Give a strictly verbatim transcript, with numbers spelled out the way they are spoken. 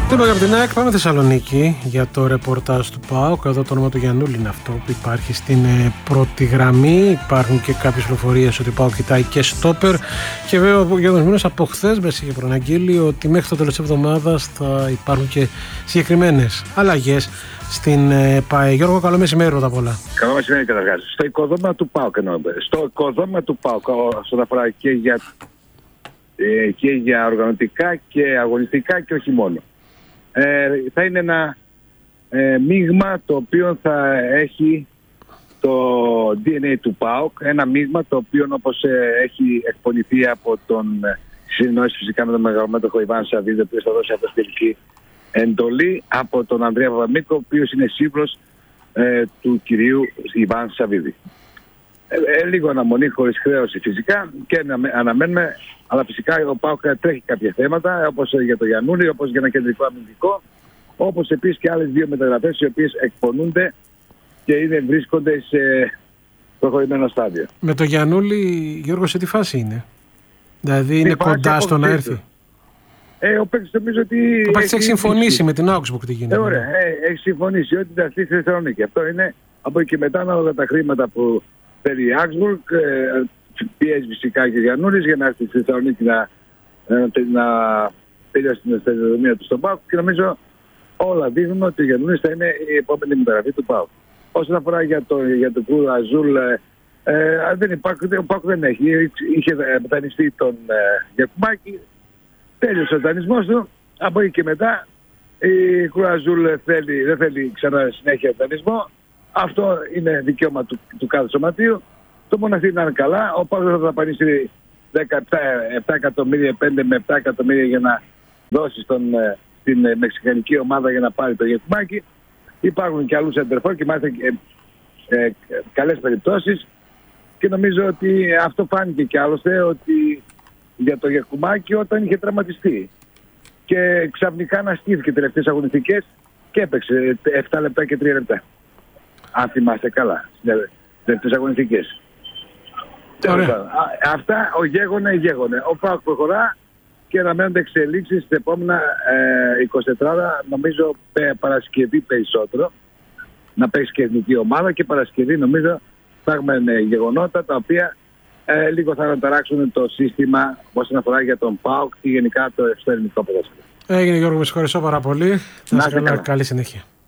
Λοιπόν, από την ΑΕΚ πάμε Θεσσαλονίκη για το ρεπορτάζ του ΠΑΟΚ. Εδώ το όνομα του Γιαννούλη είναι αυτό που υπάρχει στην ε, πρώτη γραμμή. Υπάρχουν και κάποιες πληροφορίες ότι ο ΠΑΟΚ κοιτάει και στόπερ. Και βέβαια ο Γιώργος Μήνος από χθες μας είχε προαναγγείλει ότι μέχρι το τέλος της εβδομάδας θα υπάρχουν και συγκεκριμένες αλλαγές στην ε, ΠΑΕ. Γιώργο, καλό μεσημέρι πρώτα απ' όλα. Καλό μεσημέρι καταρχάς. Στο οικοδόμημα του ΠΑΟΚ εννοώ. Στο οικοδόμημα του ΠΑΟΚ, όσον αφορά και για, ε, και για οργανωτικά και αγωνιστικά και όχι μόνο. Ε, θα είναι ένα ε, μείγμα το οποίο θα έχει το ντι εν έι του ΠΑΟΚ, ένα μείγμα το οποίο όπως ε, έχει εκπονηθεί από τον ε, συνεννόηση φυσικά με τον μεγαλομέτωχο Ιβάν Σαββίδη, ο οποίος θα δώσει αποστηλική εντολή, από τον Ανδρέα Παπαμίκο, ο οποίος είναι σύμβουλος ε, του κυρίου Ιβάν Σαββίδη. Ε, ε, λίγο αναμονή χωρίς χρέωση φυσικά και να, αναμένουμε, αλλά φυσικά ο ΠΑΟΚ τρέχει κάποια θέματα, όπως για το Γιαννούλη, όπως για ένα κεντρικό αμυντικό, όπως επίσης και άλλες δύο μεταγραφές οι οποίες εκπονούνται και είναι, βρίσκονται σε προχωρημένο στάδιο. Με το Γιαννούλη, Γιώργο, σε τι φάση είναι? Δηλαδή είναι κοντά στο να έρθει? Ε, ο παίκτης νομίζω ότι... Ο παίκτης έχει συμφωνήσει με την Augsburg, τι γίνεται? Ε, ωραία, ε, έχει συμφωνήσει ότι θα έρθει στη Θεσσαλονίκη. Αυτό είναι από εκεί μετά, ανάλογα τα χρήματα που θέλει η Augsburg, ε, πιέζει φυσικά και ο Γιαννούλης για να έρθει στη Θεσσαλονίκη να, να, να τελειώσει την σταδιοδρομία του στον ΠΑΟΚ, και νομίζω όλα δείχνουν ότι ο Γιαννούλης θα είναι η επόμενη μεταγραφή του ΠΑΟΚ. Όσον αφορά για το, για το Κρου Αζούλ, ε, ε, δεν υπάρχει, ο ΠΑΟΚ δεν έχει. Είχε δανειστεί τον ε, Γιακουμάκη, τέλειωσε ο δανεισμός του. Από εκεί και μετά η Κρου Αζούλ θέλει, δεν θέλει ξανά συνέχεια δανεισμό. Αυτό είναι δικαίωμα του, του κάθε σωματείου. Το μόνο αυτή να είναι καλά. Ο ΠΑΟΚ θα δαπανίσει επτά εκατομμύρια, πέντε με επτά εκατομμύρια για να δώσει στον, στην μεξικανική ομάδα για να πάρει το Γιακουμάκη. Υπάρχουν και άλλους εντερφόρ και μάλιστα ε, ε, καλές περιπτώσεις, και νομίζω ότι αυτό φάνηκε και άλλωστε ότι για το Γιακουμάκη όταν είχε τραυματιστεί και ξαφνικά αναστήθηκε τελευταίες αγωνιστικές και έπαιξε επτά λεπτά και τρία λεπτά. Αν θυμάστε καλά, τελευταίες αγωνιστικές. Αυτά ο γέγονε γέγονε. Ο ΠΑΟΚ προχωρά και αναμένονται εξελίξεις στην επόμενα ε, εικοσιτέσσερα ώρα, νομίζω πε, Παρασκευή περισσότερο, να παίξει και εθνική ομάδα, και Παρασκευή νομίζω θα έχουμε ε, γεγονότα τα οποία ε, λίγο θα αναταράξουν το σύστημα όσον αφορά για τον ΠΑΟΚ και γενικά το ελληνικό ποδόσφαιρο. Έγινε, Γιώργο, με συγχωρήσω πάρα πολύ. Να είστε καλά, καλή συνέχεια.